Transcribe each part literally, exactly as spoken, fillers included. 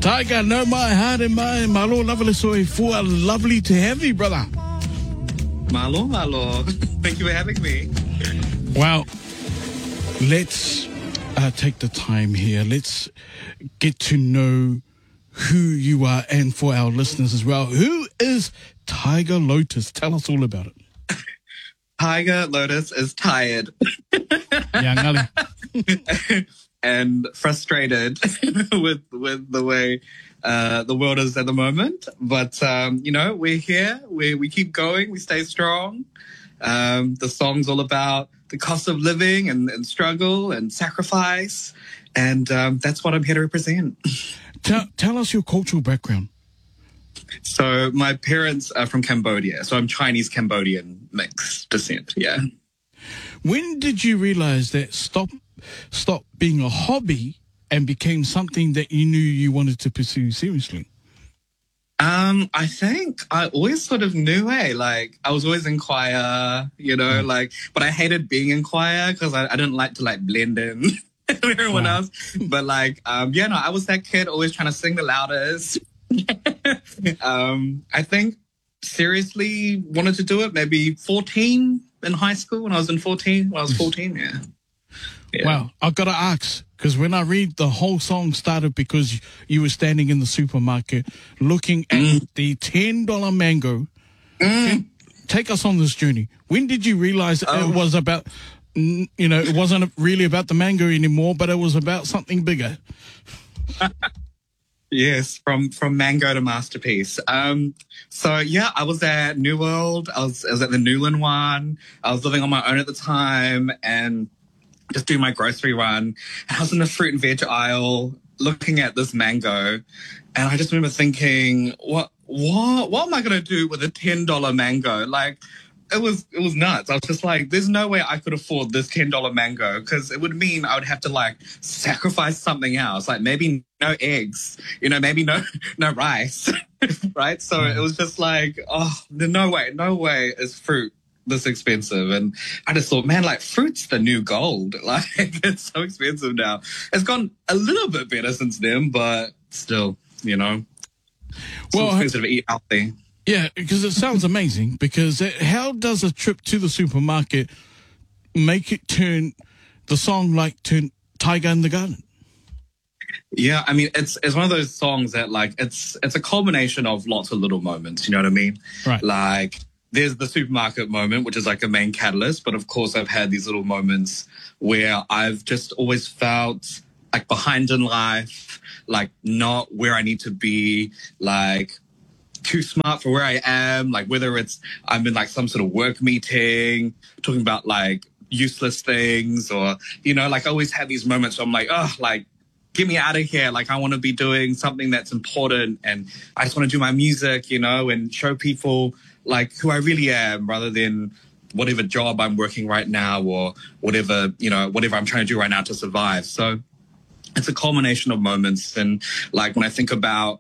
Tiger, know my heart and mind. Malo, lovely soy. For lovely to have you, brother. Malo, malo. Thank you for having me. Well, let's uh, take the time here. Let's get to know who you are, and for our listeners as well. Who is Tiger Lotus? Tell us all about it. Tiger Lotus is tired. Young Ali. And frustrated with with the way uh, the world is at the moment. But, um, you know, we're here. We we keep going. We stay strong. Um, the song's all about the cost of living and, and struggle and sacrifice. And um, that's what I'm here to represent. Tell, tell us your cultural background. So my parents are from Cambodia. So I'm Chinese-Cambodian mixed descent, yeah. When did you realize that stop stop being a hobby and became something that you knew you wanted to pursue seriously? Um, I think I always sort of knew, hey, like I was always in choir, you know, mm. like, but I hated being in choir because I, I didn't like to like blend in with everyone wow. else. But like, um, yeah, no, I was that kid always trying to sing the loudest. um, I think seriously wanted to do it maybe fourteen in high school when I was in fourteen, when I was fourteen, yeah. yeah. Wow, I've got to ask, because when I read the whole song started because you were standing in the supermarket looking at mm. the ten dollar mango. Mm. Take us on this journey. When did you realize oh. it was about, you know, it wasn't really about the mango anymore, but it was about something bigger? Yes, from, from mango to masterpiece. Um, so yeah, I was at New World. I was, I was at the Newland one. I was living on my own at the time and just doing my grocery run. And I was in the fruit and veg aisle looking at this mango. And I just remember thinking, what, what, what am I going to do with a ten dollar mango? Like, it was, it was nuts. I was just like, there's no way I could afford this ten dollar mango, because it would mean I would have to like sacrifice something else. Like maybe no eggs, you know, maybe no, no rice. Right. So it was just like, oh, no way, no way is fruit this expensive. And I just thought, man, like fruit's the new gold. Like it's so expensive now. It's gone a little bit better since then, but still, you know, it's well, expensive to eat healthy. Yeah, because it sounds amazing. Because how does a trip to the supermarket make it turn the song like turn Tiger in the Garden? Yeah, I mean, it's it's one of those songs that like it's it's a culmination of lots of little moments. You know what I mean? Right. Like there's the supermarket moment, which is like a main catalyst. But of course, I've had these little moments where I've just always felt like behind in life, like not where I need to be, like too smart for where I am, like whether it's I'm in like some sort of work meeting talking about like useless things, or, you know, like I always have these moments where I'm like, oh, like, get me out of here. Like, I want to be doing something that's important, and I just want to do my music, you know, and show people like who I really am, rather than whatever job I'm working right now, or whatever, you know, whatever I'm trying to do right now to survive. So it's a culmination of moments. And like when I think about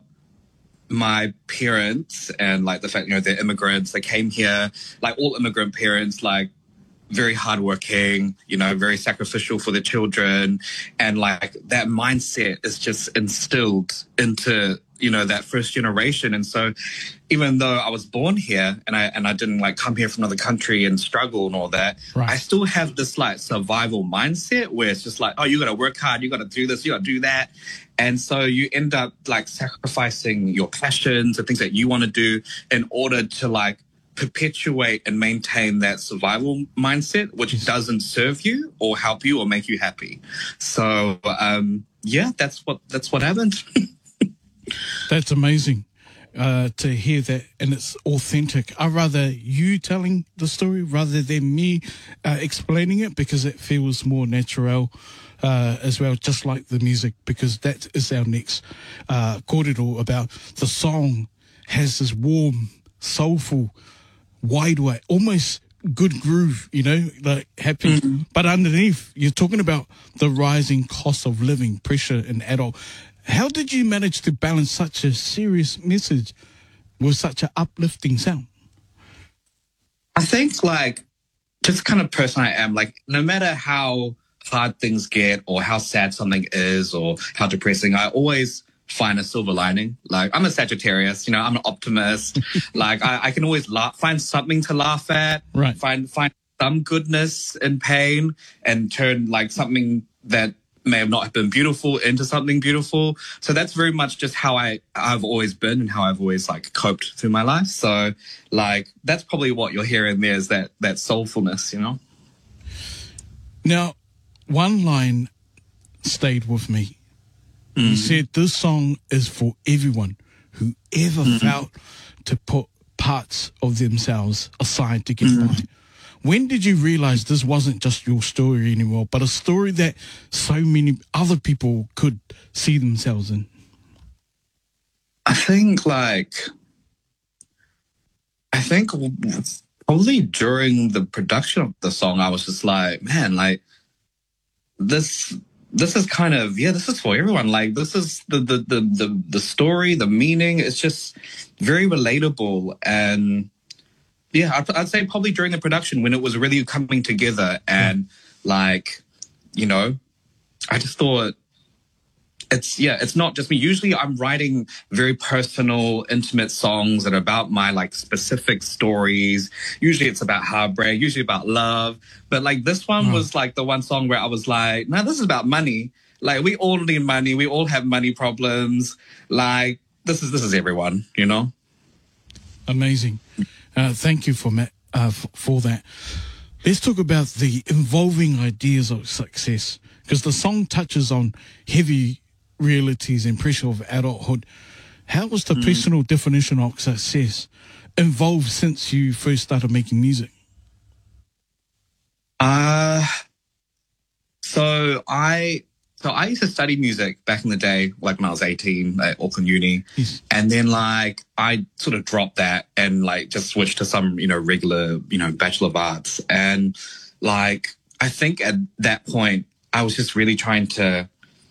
my parents and like the fact, you know, they're immigrants, they came here, like all immigrant parents, like very hardworking, you know, very sacrificial for their children. And like that mindset is just instilled into, you know, that first generation. And so even though I was born here and I, and I didn't like come here from another country and struggle and all that, right. I still have this like survival mindset where it's just like, oh, you got to work hard. You got to do this. You got to do that. And so you end up like sacrificing your passions and things that you want to do in order to like perpetuate and maintain that survival mindset, which doesn't serve you or help you or make you happy. So, um, yeah, that's what, that's what happened. That's amazing uh, to hear that, and it's authentic. I'd rather you telling the story rather than me uh, explaining it, because it feels more natural uh, as well, just like the music, because that is our next uh, kōrero about. The song has this warm, soulful, wide way, almost good groove, you know, like happy. Mm-hmm. But underneath, you're talking about the rising cost of living, pressure in adult. How did you manage to balance such a serious message with such an uplifting sound? I think, like, just kind of person I am, like, no matter how hard things get or how sad something is or how depressing, I always find a silver lining. Like, I'm a Sagittarius, you know, I'm an optimist. Like, I, I can always laugh, find something to laugh at, Right. find, find some goodness in pain and turn like something that may have not been beautiful into something beautiful. So that's very much just how I, I've always been and how I've always like coped through my life. So like, that's probably what you're hearing there is that, that soulfulness, you know? Now, one line stayed with me. Mm. You said this song is for everyone who ever mm-hmm. felt to put parts of themselves aside to get mm. by. When did you realize this wasn't just your story anymore, but a story that so many other people could see themselves in? I think like, I think probably during the production of the song, I was just like, man, like this, this is kind of, yeah, this is for everyone. Like this is the, the, the, the, the story, the meaning. It's just very relatable. And yeah, I'd, I'd say probably during the production when it was really coming together and like, you know, I just thought it's, yeah, it's not just me. Usually I'm writing very personal, intimate songs that are about my like specific stories. Usually it's about heartbreak, usually about love. But like this one mm. was like the one song where I was like, no, this is about money. Like we all need money. We all have money problems. Like this is, this is everyone, you know? Amazing. Uh, thank you for, uh, for that. Let's talk about the involving ideas of success, because the song touches on heavy realities and pressure of adulthood. How was the mm. personal definition of success evolved since you first started making music? Uh, so I... So I used to study music back in the day, like when I was eighteen at Auckland Uni. Yes. And then like I sort of dropped that and like just switched to some, you know, regular, you know, Bachelor of Arts. And like, I think at that point, I was just really trying to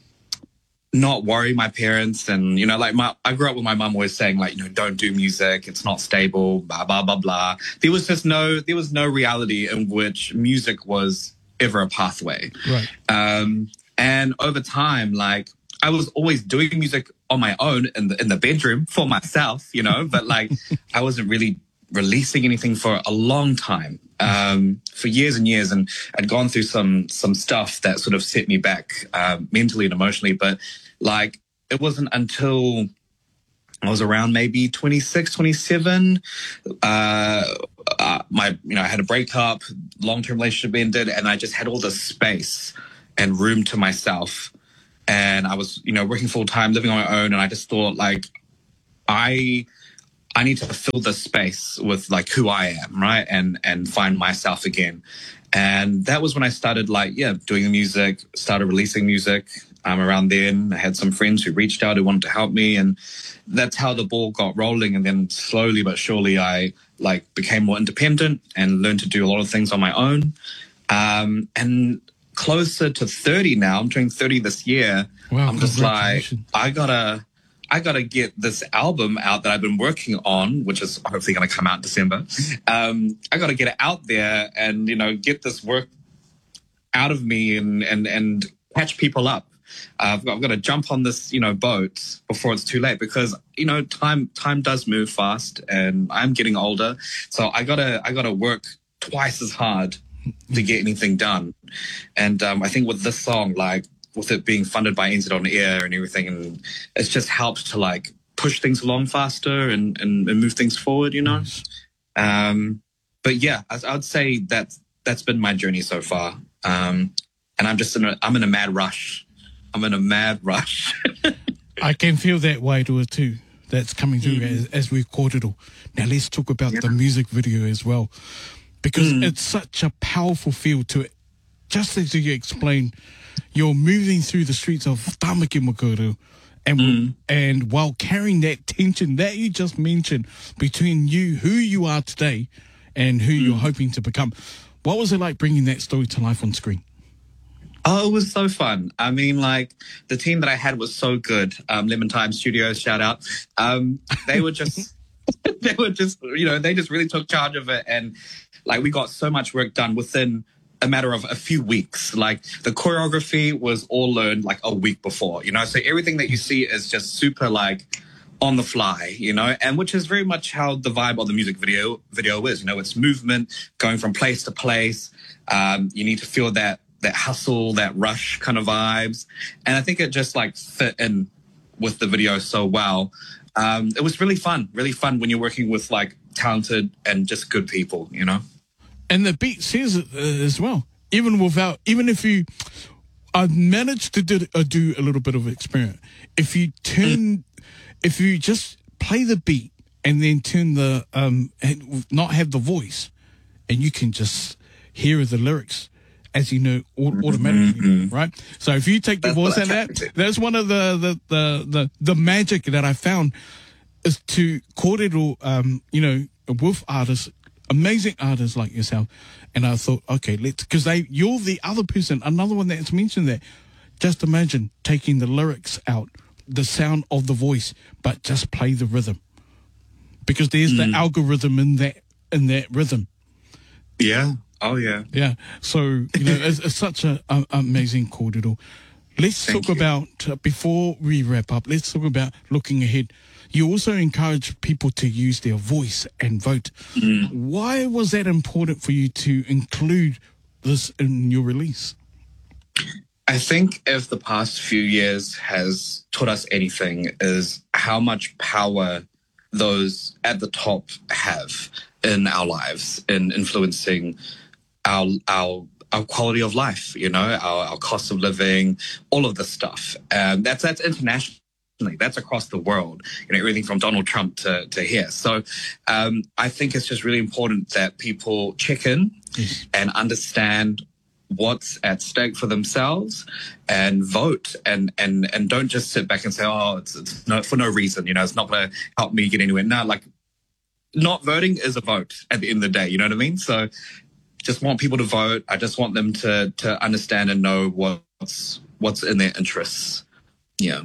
not worry my parents. And, you know, like my, I grew up with my mum always saying like, you know, don't do music. It's not stable, blah, blah, blah, blah. There was just no, there was no reality in which music was ever a pathway. Right. Um, And over time, like I was always doing music on my own in the in the bedroom for myself, you know, but like I wasn't really releasing anything for a long time, um, for years and years. And I'd gone through some some stuff that sort of set me back uh, mentally and emotionally. But like it wasn't until I was around maybe twenty-six, twenty-seven, uh, uh, my, you know, I had a breakup, long-term relationship ended, and I just had all this space and room to myself. And I was, you know, working full time, living on my own. And I just thought like, I, I need to fill this space with like who I am. Right. And, and find myself again. And that was when I started like, yeah, doing the music, started releasing music. Um, around then I had some friends who reached out who wanted to help me. And that's how the ball got rolling. And then slowly but surely I like became more independent and learned to do a lot of things on my own. Um, and, closer to thirty now, I'm turning thirty this year. Wow, I'm just like, I gotta, I gotta get this album out that I've been working on, which is hopefully going to come out in December. Um, I gotta get it out there and, you know, get this work out of me and, and, and catch people up. Uh, I've, I've got to jump on this, you know, boat before it's too late because, you know, time, time does move fast and I'm getting older. So I gotta, I gotta work twice as hard to get anything done. And um, I think with this song, like with it being funded by N Z On Air and everything, and it's just helped to like push things along faster and, and, and move things forward, you know? Nice. Um, but yeah, I, I would say that that's been my journey so far. Um, and I'm just in a, I'm in a mad rush. I'm in a mad rush. I can feel that way to it too. That's coming through mm. as, as we've caught it all. Now let's talk about yeah. the music video as well. Because mm. it's such a powerful feel to it. Just as you explained, you're moving through the streets of Tamaki Makaurau, and mm. and while carrying that tension that you just mentioned between you, who you are today, and who mm. you're hoping to become. What was it like bringing that story to life on screen? Oh, it was so fun. I mean, like, the team that I had was so good. Um, Lemon Time Studios, shout out. Um, they were just... they were just, you know, they just really took charge of it. And like, we got so much work done within a matter of a few weeks. Like the choreography was all learned like a week before, you know, so everything that you see is just super like on the fly, you know, and which is very much how the vibe of the music video video is, you know, it's movement going from place to place. Um, you need to feel that, that hustle, that rush kind of vibes. And I think it just like fit in with the video so well. Um, it was really fun, really fun when you're working with like talented and just good people, you know. And the beat says it uh, as well. Even without, even if you, I managed to do, uh, do a little bit of experiment. If you turn, if you just play the beat and then turn the, um, and not have the voice, and you can just hear the lyrics, as you know, automatically, mm-hmm. right? So if you take the that's voice out of that, that's one of the, the, the, the, the magic that I found is to kōrero, um, you know, with artists, amazing artists like yourself. And I thought, okay, let's, because they, you're the other person, another one that's mentioned that. Just imagine taking the lyrics out, the sound of the voice, but just play the rhythm. Because there's mm. the algorithm in that, in that rhythm. Yeah. Oh, yeah. Yeah. So, you know, it's, it's such an amazing kōrero. Let's Thank talk you. about, uh, before we wrap up, let's talk about looking ahead. You also encourage people to use their voice and vote. Mm. Why was that important for you to include this in your release? I think if the past few years has taught us anything is how much power those at the top have in our lives, in influencing our our our quality of life, you know, our, our cost of living, all of this stuff. Um, that's that's international. That's across the world, you know, everything from Donald Trump to, to here. So um, I think it's just really important that people check in yes. and understand what's at stake for themselves and vote and, and, and don't just sit back and say, oh, it's, it's no, for no reason, you know, it's not going to help me get anywhere. No, like not voting is a vote at the end of the day. You know what I mean? So just want people to vote. I just want them to, to understand and know what's, what's in their interests. Yeah.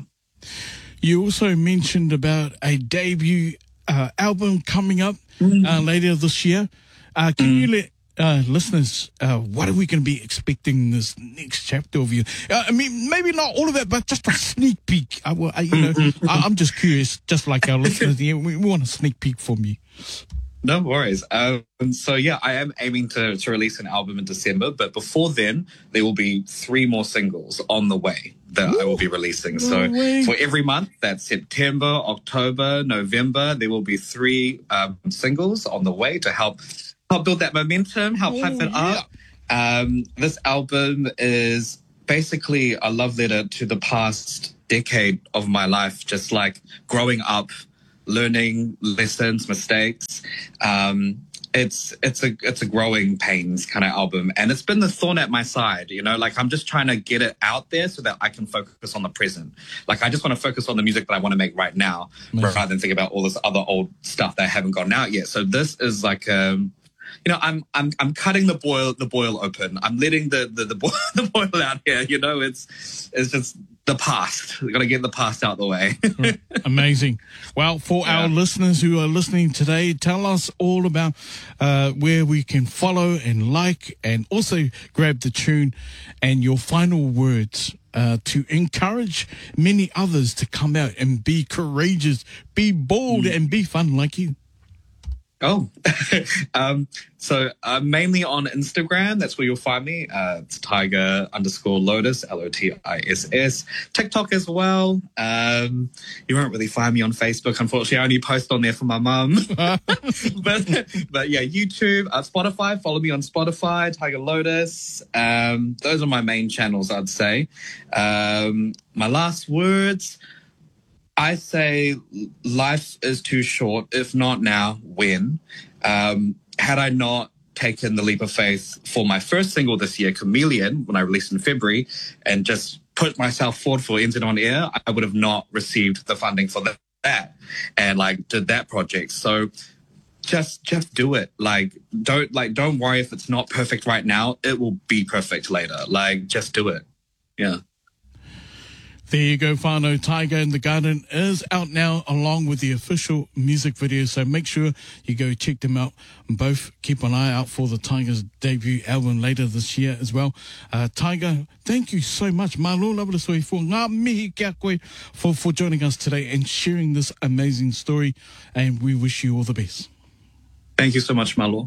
You also mentioned about a debut uh, album coming up mm. uh, later this year. Uh, can mm. you let uh, listeners, uh, what are we going to be expecting this next chapter of you? Uh, I mean, maybe not all of it, but just a sneak peek. I, I, you know, I, I'm just curious, just like our listeners. We, we want a sneak peek from you. No worries. Um, so, yeah, I am aiming to, to release an album in December, but before then, there will be three more singles on the way that Ooh, I will be releasing. So no for every month, that's September, October, November, there will be three um, singles on the way to help help build that momentum, help hype oh, it up. Yeah. Um, this album is basically a love letter to the past decade of my life, just like growing up, learning lessons, mistakes. Um, it's it's a it's a growing pains kind of album, and it's been the thorn at my side. You know, like I'm just trying to get it out there so that I can focus on the present. Like I just want to focus on the music that I want to make right now, Amazing. rather than think about all this other old stuff that haven't gotten out yet. So this is like um. You know, I'm I'm I'm cutting the boil the boil open. I'm letting the the the boil, the boil out here. You know, it's it's just the past. We're gonna get the past out the way. Amazing. Well, for yeah. our listeners who are listening today, tell us all about uh, where we can follow and like, and also grab the tune and your final words uh, to encourage many others to come out and be courageous, be bold, mm. and be fun like you. Oh, um, so uh, mainly on Instagram. That's where you'll find me. Uh, it's Tiger underscore Lotus, L O T I S S. TikTok as well. Um, you won't really find me on Facebook, unfortunately. I only post on there for my mum. but, but yeah, YouTube, uh, Spotify. Follow me on Spotify, Tiger Lotus. Um, those are my main channels, I'd say. Um, my last words. I say life is too short. If not now, when? Um, had I not taken the leap of faith for my first single this year, Chameleon, when I released in February, and just put myself forward for N Z On Air, I would have not received the funding for that and like did that project. So just just do it. Like don't like don't worry if it's not perfect right now. It will be perfect later. Like just do it. Yeah. There you go, whānau. Tiger in the Garden is out now along with the official music video, so make sure you go check them out. Both keep an eye out for the Tiger's debut album later this year as well. Uh, Tiger, thank you so much. Malo lava soi for ngā mihi kia koe for, for joining us today and sharing this amazing story, and we wish you all the best. Thank you so much, Malo.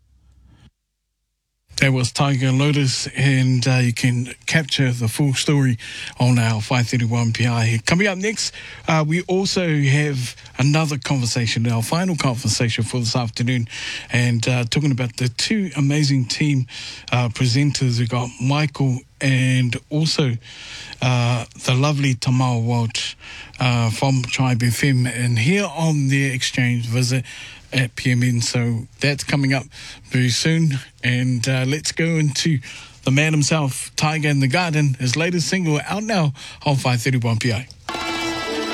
That was Tiger Lotus, and uh, you can capture the full story on our five thirty-one P I. Coming up next, uh, we also have another conversation, our final conversation for this afternoon, and uh, talking about the two amazing team uh, presenters. We've got Michael and also uh, the lovely Tamara Walsh uh, from Tribe F M, and here on their exchange visit at P M N. So that's coming up very soon. And uh, let's go into the man himself, Tiger in the Garden, his latest single out now on five thirty-one P I.